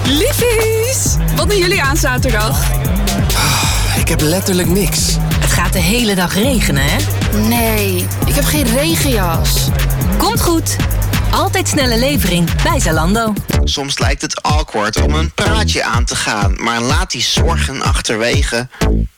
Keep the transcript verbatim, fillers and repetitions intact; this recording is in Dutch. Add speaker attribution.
Speaker 1: Liefies, wat doen jullie aan zaterdag?
Speaker 2: Ik heb letterlijk niks.
Speaker 3: Het gaat de hele dag regenen, hè?
Speaker 1: Nee, ik heb geen regenjas.
Speaker 3: Komt goed. Altijd snelle levering bij Zalando.
Speaker 4: Soms lijkt het awkward om een praatje aan te gaan, maar laat die zorgen achterwege.